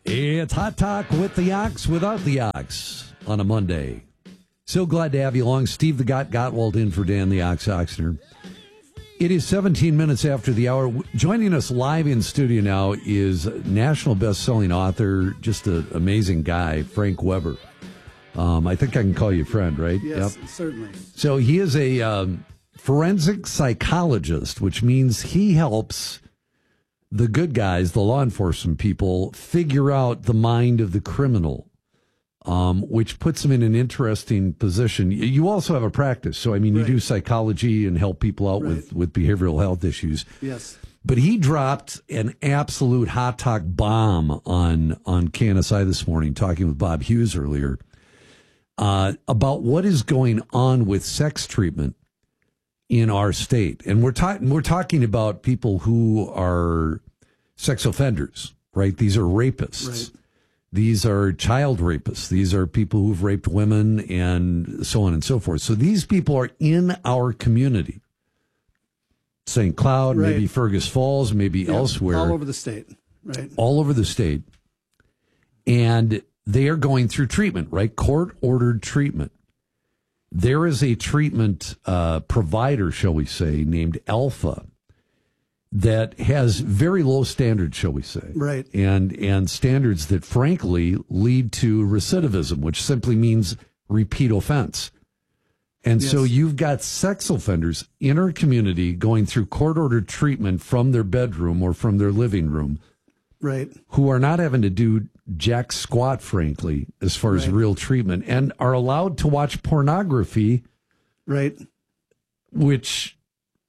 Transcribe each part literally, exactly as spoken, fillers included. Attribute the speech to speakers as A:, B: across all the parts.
A: It's Hot Talk with the Ox without the Ox on a Monday. So glad to have you along. Steve the Got Gottwald in for Dan the Ox Oxner. It is seventeen minutes after the hour. Joining us live in studio now is national best-selling author, just an amazing guy, Frank Weber. Um, I think I can call you friend, right?
B: Yes, yep. Certainly.
A: So he is a um, forensic psychologist, which means he helps the good guys, the law enforcement people, figure out the mind of the criminal, um, which puts them in an interesting position. You also have a practice. So, I mean, you right. do psychology and help people out right. with, with behavioral health issues.
B: Yes.
A: But he dropped an absolute hot talk bomb on, on K N S I this morning, talking with Bob Hughes earlier, uh, about what is going on with sex treatment in our state. And we're talking we're talking about people who are sex offenders, right? These are rapists.
B: Right.
A: These are child rapists. These are people who've raped women and so on and so forth. So these people are in our community. Saint Cloud, right. maybe Fergus Falls, maybe yeah, elsewhere.
B: All over the state, right?
A: All over the state. And they are going through treatment, right? Court-ordered treatment. There is a treatment uh, provider, shall we say, named Alpha that has very low standards, shall we say.
B: Right.
A: And and standards that, frankly, lead to recidivism, which simply means repeat offense. And yes. so you've got sex offenders in our community going through court-ordered treatment from their bedroom or from their living room.
B: Right.
A: Who are not having to do jack squat, frankly, as far as
B: right.
A: real treatment, and are allowed to watch pornography,
B: right?
A: Which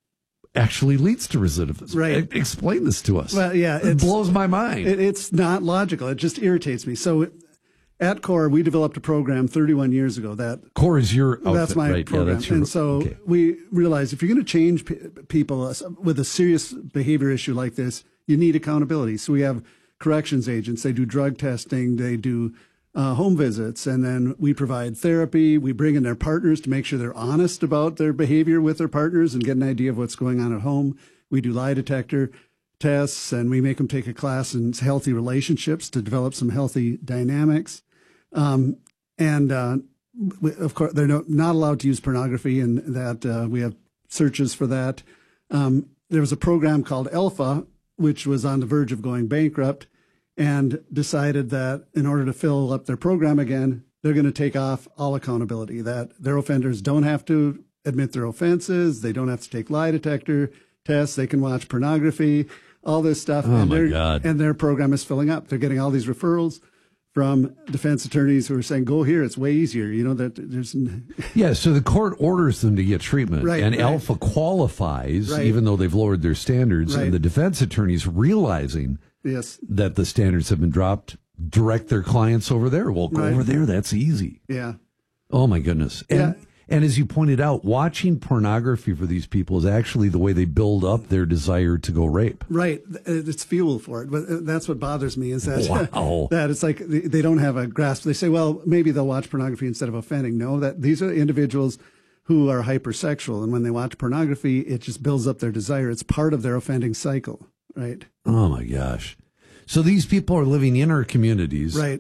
A: actually leads to recidivism.
B: Right.
A: Explain this to us.
B: Well, yeah.
A: It blows my mind.
B: It, it's not logical. It just irritates me. So at CORE, we developed a program thirty-one years ago. That
A: CORE is your outfit,
B: That's my
A: right?
B: program.
A: Yeah, that's your,
B: and so
A: okay.
B: we realized if you're going to change p- people with a serious behavior issue like this, you need accountability. So we have corrections agents. They do drug testing. They do uh, home visits. And then we provide therapy. We bring in their partners to make sure they're honest about their behavior with their partners and get an idea of what's going on at home. We do lie detector tests, and we make them take a class in healthy relationships to develop some healthy dynamics. Um, and uh, we, of course, they're no, not allowed to use pornography, and that uh, we have searches for that. Um, there was a program called Alpha, which was on the verge of going bankrupt, and decided that in order to fill up their program again, they're going to take off all accountability, that their offenders don't have to admit their offenses, they don't have to take lie detector tests, they can watch pornography, all this stuff.
A: Oh,
B: and,
A: my God.
B: and their program is filling up. They're getting all these referrals from defense attorneys who are saying, go here, it's way easier. You know, that there's...
A: Yeah, so the court orders them to get treatment.
B: Right,
A: and
B: right.
A: Alpha qualifies,
B: right.
A: even though they've lowered their standards.
B: Right.
A: And the defense attorneys, realizing
B: yes.
A: that the standards have been dropped, direct their clients over there. Well, go
B: right.
A: over there. That's easy.
B: Yeah.
A: Oh, my goodness. And,
B: yeah.
A: and as you pointed out, watching pornography for these people is actually the way they build up their desire to go rape.
B: Right. It's fuel for it. But that's what bothers me is that,
A: wow.
B: that it's like they don't have a grasp. They say, well, maybe they'll watch pornography instead of offending. No, that these are individuals who are hypersexual. And when they watch pornography, it just builds up their desire. It's part of their offending cycle. Right.
A: Oh, my gosh. So these people are living in our communities.
B: Right.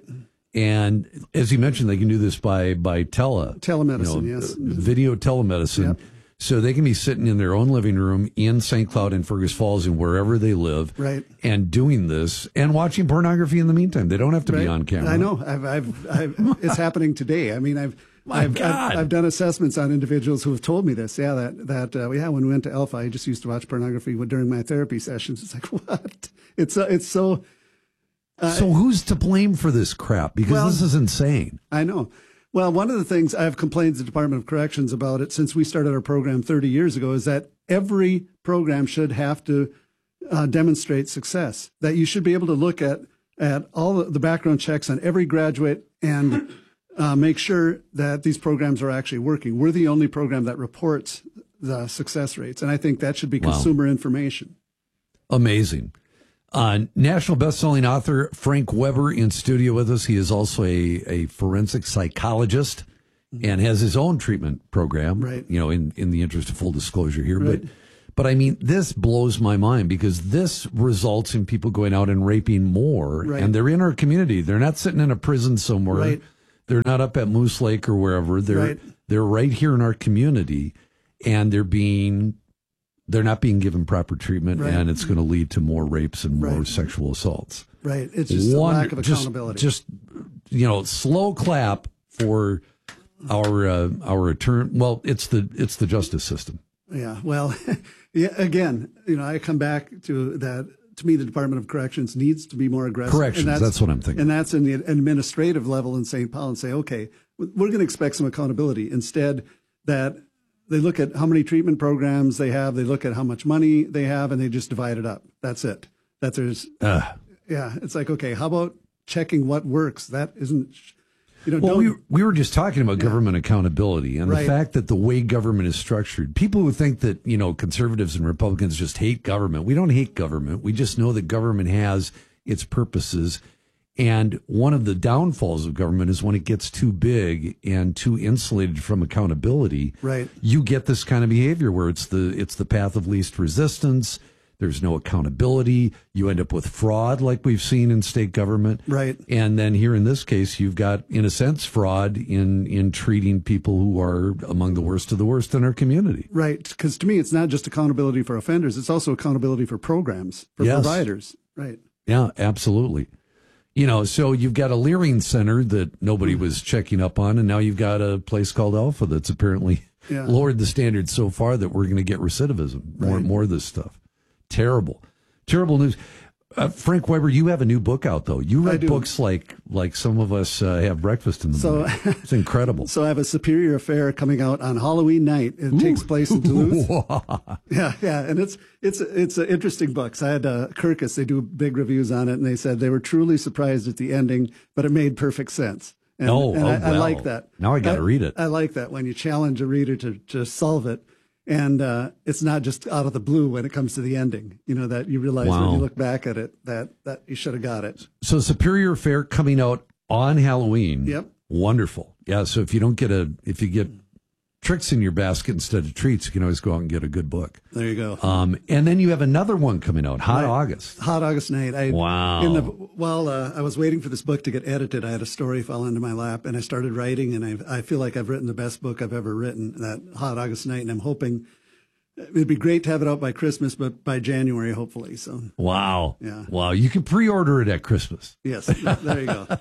A: And as you mentioned, they can do this by, by tele.
B: Telemedicine,
A: you know,
B: yes.
A: Video telemedicine.
B: Yep.
A: So they can be sitting in their own living room in Saint Cloud and Fergus Falls and wherever they live.
B: Right.
A: And doing this and watching pornography in the meantime. They don't have to
B: right.
A: be on camera.
B: I know. I've, I've, I've it's happening today. I mean, I've,
A: My
B: I've,
A: God.
B: I've, I've done assessments on individuals who have told me this. Yeah, that, that, uh, yeah, when we went to Alpha, I just used to watch pornography during my therapy sessions. It's like, what? It's, uh, it's so,
A: Uh, so who's to blame for this crap? Because
B: well,
A: this is insane.
B: I know. Well, one of the things I've complained to the Department of Corrections about it since we started our program thirty years ago is that every program should have to uh, demonstrate success, that you should be able to look at, at all the background checks on every graduate and uh, make sure that these programs are actually working. We're the only program that reports the success rates, and I think that should be
A: wow.
B: consumer information.
A: Amazing. Uh, national best-selling author Frank Weber in studio with us. He is also a, a forensic psychologist and has his own treatment program,
B: right.
A: you know, in, in the interest of full disclosure here.
B: Right.
A: But But I mean, this blows my mind because this results in people going out and raping more,
B: Right.
A: and they're in our community. They're not sitting in a prison somewhere.
B: Right.
A: They're not up at Moose Lake or wherever. They're
B: Right.
A: they're right here in our community, and they're being they're not being given proper treatment,
B: Right.
A: and it's going to lead to more rapes and more
B: Right.
A: sexual assaults.
B: Right. It's just a
A: Wonder-
B: lack of
A: just-
B: accountability.
A: Just, you know, slow clap for our uh, our attorney. Well, it's the it's the justice system.
B: Yeah. Well, yeah. Again, you know, I come back to that. To me, the Department of Corrections needs to be more aggressive.
A: Corrections,
B: And
A: that's what I'm thinking.
B: And that's in the administrative level in Saint Paul, and say, okay, we're going to expect some accountability. Instead, that they look at how many treatment programs they have, they look at how much money they have, and they just divide it up. That's it. That there's,
A: Uh,
B: yeah. It's like, okay, how about checking what works? That isn't, you know,
A: well,
B: don't.
A: we, we were just talking about government accountability and
B: Right.
A: the fact that the way government is structured, people who think that, you know, conservatives and Republicans just hate government. We don't hate government. We just know that government has its purposes. And one of the downfalls of government is when it gets too big and too insulated from accountability.
B: Right.
A: You get this kind of behavior where it's the it's the path of least resistance. There's no accountability. You end up with fraud like we've seen in state government.
B: Right.
A: And then here in this case, you've got, in a sense, fraud in, in treating people who are among the worst of the worst in our community.
B: Right. Because to me, it's not just accountability for offenders, it's also accountability for programs, for
A: Yes.
B: providers. Right.
A: Yeah, absolutely. You know, so you've got a Leering Center that nobody was checking up on, and now you've got a place called Alpha that's apparently
B: Yeah.
A: lowered the standards so far that we're going to get recidivism, more
B: Right.
A: and more of this stuff. Terrible, terrible news. Uh, Frank Weber, you have a new book out, though. You
B: I
A: read
B: do.
A: books like like some of us uh, have breakfast in the
B: So-
A: morning. It's incredible.
B: So I have a Superior Affair coming out on Halloween night. It takes place in Duluth.
A: Wow.
B: Yeah, yeah, and it's it's it's an interesting book. So I had uh, Kirkus. They do big reviews on it, and they said they were truly surprised at the ending, but it made perfect sense. And,
A: Oh,
B: and
A: oh,
B: I, I
A: well.
B: like that.
A: Now I gotta read it.
B: I like that when you challenge a reader to to solve it, and uh, it's not just out of the blue when it comes to the ending. You know that you realize when
A: Wow.
B: you look back at it that that you should have got it.
A: So Superior Affair coming out on Halloween.
B: Yep.
A: Wonderful. Yeah. So if you don't get a, if you get tricks in your basket instead of treats, you can always go out and get a good book.
B: There you go.
A: Um, and then you have another one coming out, Hot
B: Right.
A: August.
B: Hot August night. I,
A: Wow.
B: In the, while uh, I was waiting for this book to get edited, I had a story fall into my lap, and I started writing, and I, I feel like I've written the best book I've ever written, that Hot August night, and I'm hoping it'd be great to have it out by Christmas, but by January, hopefully. So,
A: Wow.
B: Yeah.
A: Wow. You can pre-order it at Christmas.
B: yes, there you go.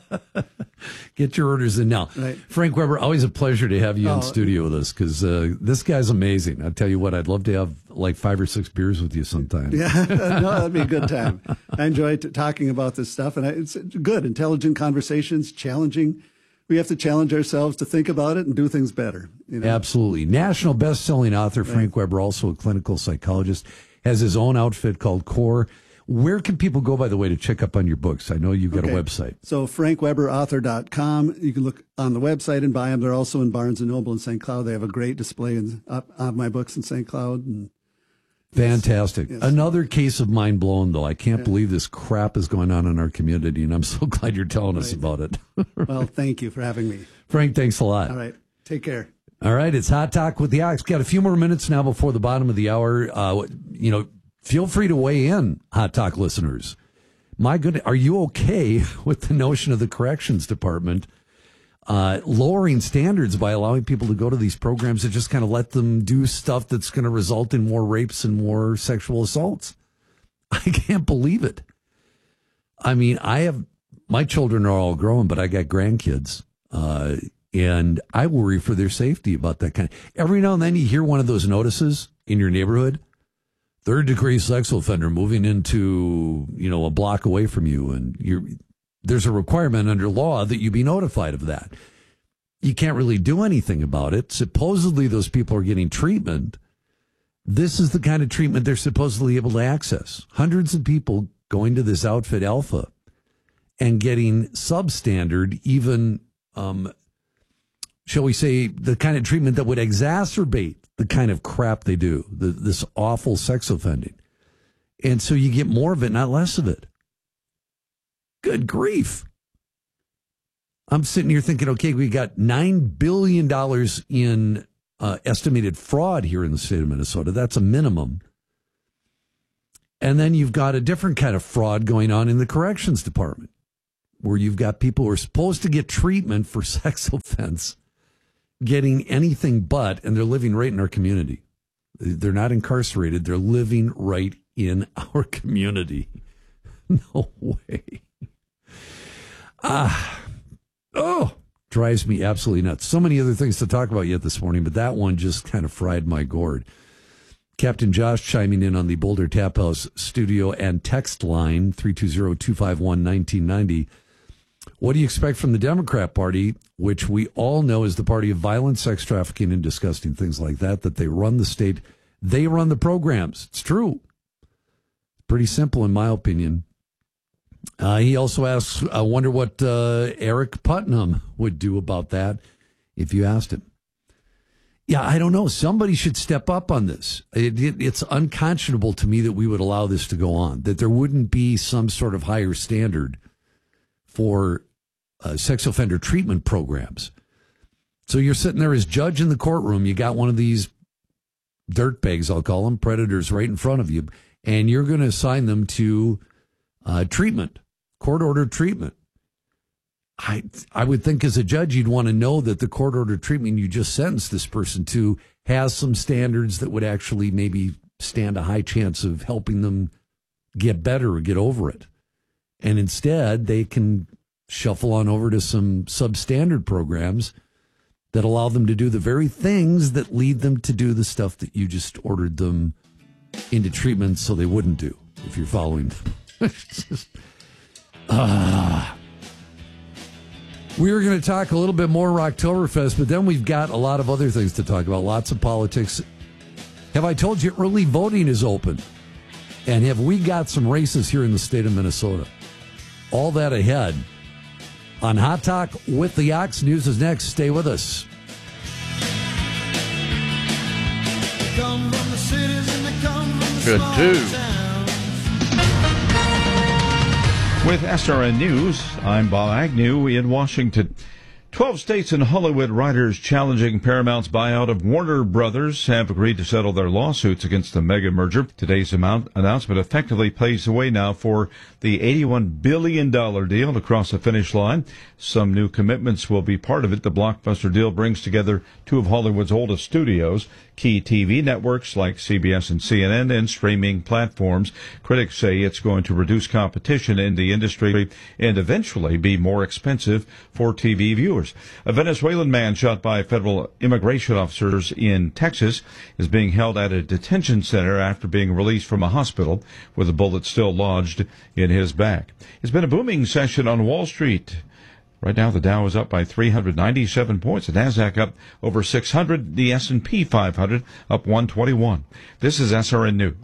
A: Get your orders in now.
B: Right.
A: Frank Weber, always a pleasure to have you in
B: Oh.
A: studio with us because uh, this guy's amazing. I tell you what, I'd love to have like five or six beers with you sometime.
B: Yeah, no, that'd be a good time. I enjoy t- talking about this stuff, and I, it's good, intelligent conversations, challenging. We have to challenge ourselves to think about it and do things better. You know?
A: Absolutely. National best-selling author Frank Weber, also a clinical psychologist, has his own outfit called Core. Where can people go, by the way, to check up on your books? I know you've got
B: Okay.
A: a website.
B: So frank weber author dot com. You can look on the website and buy them. They're also in Barnes and Noble in Saint Cloud. They have a great display in, up, of my books in Saint Cloud. And
A: Fantastic.
B: Yes.
A: Another case of mind blown, though. I can't believe this crap is going on in our community, and I'm so glad you're telling us
B: Right.
A: about it.
B: well, thank you for having me.
A: Frank, thanks a lot.
B: All right. Take care.
A: All right, it's Hot Talk with the Ox. Got a few more minutes now before the bottom of the hour. Uh, you know, feel free to weigh in, Hot Talk listeners. My goodness, are you okay with the notion of the corrections department uh, lowering standards by allowing people to go to these programs that just kind of let them do stuff that's going to result in more rapes and more sexual assaults? I can't believe it. I mean, I have, my children are all grown, but I got grandkids. Uh, and I worry for their safety about that kind of, every now and then you hear one of those notices in your neighborhood, third degree sex offender moving into, you know, a block away from you. And you're, there's a requirement under law that you be notified of that. You can't really do anything about it. Supposedly those people are getting treatment. This is the kind of treatment they're supposedly able to access. Hundreds of people going to this outfit Alpha and getting substandard, even, um, shall we say, the kind of treatment that would exacerbate the kind of crap they do, the, this awful sex offending. And so you get more of it, not less of it. Good grief. I'm sitting here thinking, okay, we got nine billion dollars in uh, estimated fraud here in the state of Minnesota. That's a minimum. And then you've got a different kind of fraud going on in the corrections department, where you've got people who are supposed to get treatment for sex offense getting anything but, and they're living right in our community. They're not incarcerated. They're living right in our community. No way. Ah, oh, drives me absolutely nuts. So many other things to talk about yet this morning, but that one just kind of fried my gourd. Captain Josh chiming in on the Boulder Tap House studio and text line, three two zero, two five one, one nine nine zero. What do you expect from the Democrat Party, which we all know is the party of violence, sex trafficking, and disgusting things like that, that they run the state, they run the programs. It's true. Pretty simple, in my opinion. Uh, he also asks, I wonder what uh, Eric Putnam would do about that if you asked him. Yeah, I don't know. Somebody should step up on this. It, it, it's unconscionable to me that we would allow this to go on, that there wouldn't be some sort of higher standard for uh, sex offender treatment programs. So you're sitting there as judge in the courtroom. You got one of these dirtbags, I'll call them, predators right in front of you, and you're going to assign them to uh, treatment, court-ordered treatment. I I would think as a judge you'd want to know that the court-ordered treatment you just sentenced this person to has some standards that would actually maybe stand a high chance of helping them get better or get over it. And instead, they can shuffle on over to some substandard programs that allow them to do the very things that lead them to do the stuff that you just ordered them into treatment so they wouldn't do, if you're following them. just, uh, we were going to talk a little bit more Rocktoberfest, but then we've got a lot of other things to talk about, lots of politics. Have I told you early voting is open? And have we got some races here in the state of Minnesota? All that ahead. On Hot Talk with the Ox, news is next. Stay with us.
C: Good too. With S R N News, I'm Bob Agnew in Washington. Twelve states and Hollywood writers challenging Paramount's buyout of Warner Brothers have agreed to settle their lawsuits against the mega merger. Today's amount announcement effectively paves the way now for the eighty-one billion dollars deal to cross the finish line. Some new commitments will be part of it. The blockbuster deal brings together two of Hollywood's oldest studios, key T V networks like C B S and C N N, and streaming platforms. Critics say it's going to reduce competition in the industry and eventually be more expensive for T V viewers. A Venezuelan man shot by federal immigration officers in Texas is being held at a detention center after being released from a hospital with a bullet still lodged in his back. It's been a booming session on Wall Street. Right now, the Dow is up by three hundred ninety-seven points. The Nasdaq up over six hundred. The S and P five hundred up one twenty-one. This is S R N News.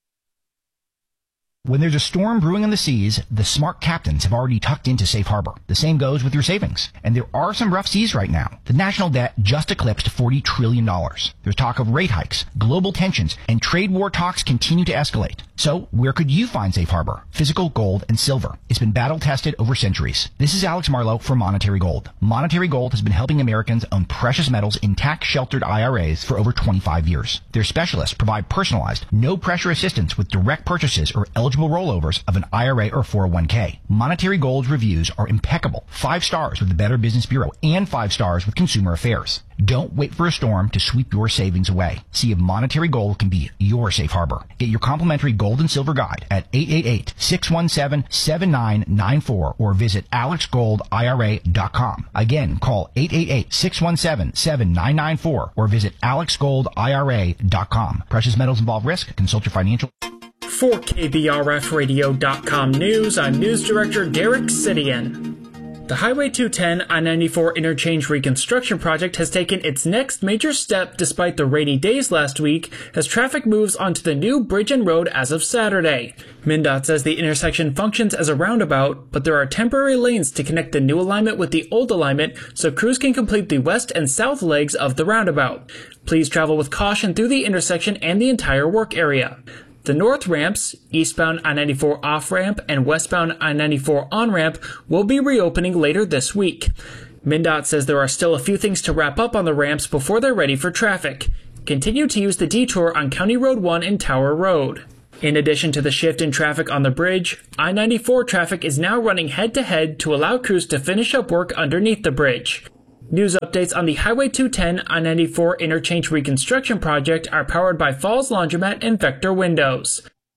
D: When there's a storm brewing on the seas, the smart captains have already tucked into safe harbor. The same goes with your savings. And there are some rough seas right now. The national debt just eclipsed forty trillion dollars. There's talk of rate hikes, global tensions, and trade war talks continue to escalate. So where could you find safe harbor? Physical gold and silver. It's been battle tested over centuries. This is Alex Marlowe for Monetary Gold. Monetary Gold has been helping Americans own precious metals in tax-sheltered I R As for over twenty-five years. Their specialists provide personalized, no-pressure assistance with direct purchases or eligible rollovers of an I R A or four oh one k. Monetary Gold's reviews are impeccable. Five stars with the Better Business Bureau and five stars with Consumer Affairs. Don't wait for a storm to sweep your savings away. See if Monetary Gold can be your safe harbor. Get your complimentary gold and silver guide at eight eight eight, six one seven, seven nine nine four or visit alex gold I R A dot com. Again, call eight eight eight, six one seven, seven nine nine four or visit alex gold I R A dot com. Precious metals involve risk. Consult your financial...
E: For K B R F radio dot com News, I'm News Director Derek Sidian. The Highway two ten I ninety-four interchange reconstruction project has taken its next major step despite the rainy days last week as traffic moves onto the new bridge and road as of Saturday. MnDOT says the intersection functions as a roundabout, but there are temporary lanes to connect the new alignment with the old alignment so crews can complete the west and south legs of the roundabout. Please travel with caution through the intersection and the entire work area. The north ramps, eastbound I ninety-four off-ramp and westbound I ninety-four on-ramp, will be reopening later this week. MnDOT says there are still a few things to wrap up on the ramps before they're ready for traffic. Continue to use the detour on County Road one and Tower Road. In addition to the shift in traffic on the bridge, I ninety-four traffic is now running head-to-head to allow crews to finish up work underneath the bridge. News updates on the Highway two ten I ninety-four interchange reconstruction project are powered by Falls Laundromat and Vector Windows.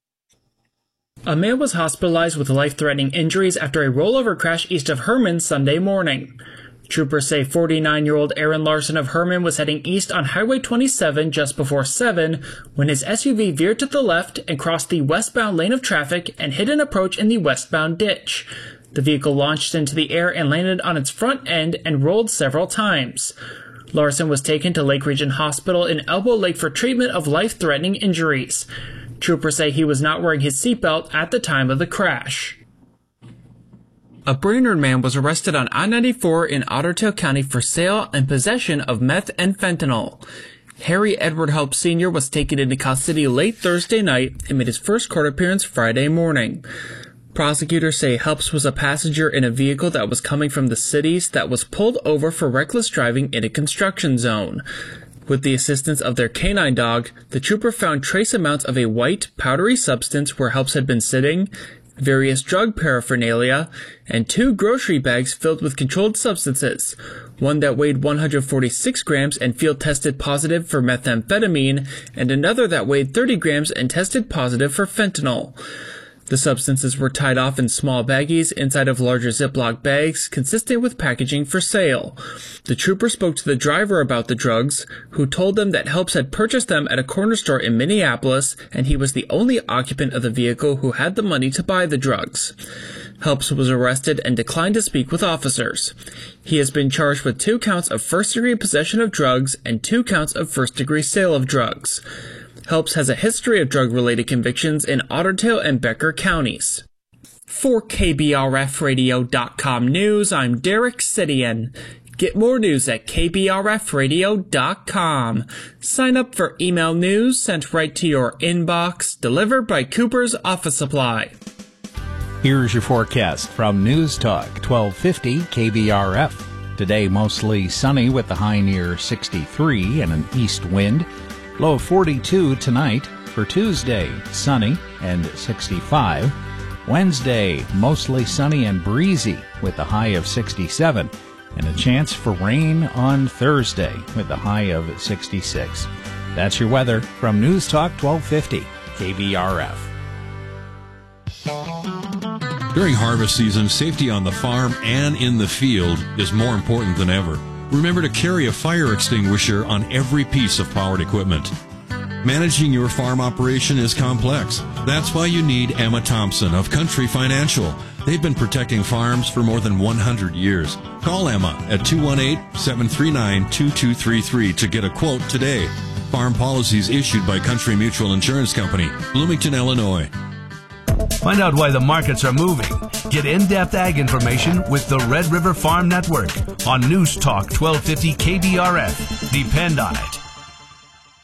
E: A man was hospitalized with life-threatening injuries after a rollover crash east of Herman Sunday morning. Troopers say forty-nine-year-old Aaron Larson of Herman was heading east on Highway twenty-seven just before seven when his S U V veered to the left and crossed the westbound lane of traffic and hit an approach in the westbound ditch. The vehicle launched into the air and landed on its front end and rolled several times. Larson was taken to Lake Region Hospital in Elbow Lake for treatment of life-threatening injuries. Troopers say he was not wearing his seatbelt at the time of the crash. A Brainerd man was arrested on I ninety-four in Otter Tail County for sale and possession of meth and fentanyl. Harry Edward Helps Senior was taken into custody late Thursday night and made his first court appearance Friday morning. Prosecutors say Helps was a passenger in a vehicle that was coming from the cities that was pulled over for reckless driving in a construction zone. With the assistance of their canine dog, the trooper found trace amounts of a white, powdery substance where Helps had been sitting, various drug paraphernalia, and two grocery bags filled with controlled substances, one that weighed one hundred forty-six grams and field tested positive for methamphetamine, and another that weighed thirty grams and tested positive for fentanyl. The substances were tied off in small baggies inside of larger Ziploc bags, consistent with packaging for sale. The trooper spoke to the driver about the drugs, who told them that Helps had purchased them at a corner store in Minneapolis, and he was the only occupant of the vehicle who had the money to buy the drugs. Helps was arrested and declined to speak with officers. He has been charged with two counts of first-degree possession of drugs and two counts of first-degree sale of drugs. Helps has a history of drug-related convictions in Otter Tail and Becker counties. For K B R F radio dot com News, I'm Derek Sidian. Get more news at K B R F radio dot com. Sign up for email news sent right to your inbox, delivered by Cooper's Office Supply.
F: Here's your forecast from News Talk twelve fifty K B R F. Today mostly sunny with the high near sixty-three and an east wind. Low of forty-two tonight. For Tuesday, sunny and sixty-five. Wednesday, mostly sunny and breezy with a high of sixty-seven. And a chance for rain on Thursday with a high of sixty-six. That's your weather from News Talk twelve fifty K B R F.
G: During harvest season, safety on the farm and in the field is more important than ever. Remember to carry a fire extinguisher on every piece of powered equipment. Managing your farm operation is complex. That's why you need Emma Thompson of Country Financial. They've been protecting farms for more than one hundred years. Call Emma at two one eight, seven three nine, two two three three to get a quote today. Farm policies issued by Country Mutual Insurance Company, Bloomington, Illinois.
H: Find out why the markets are moving. Get in-depth ag information with the Red River Farm Network on News Talk twelve fifty K B R F. Depend on it.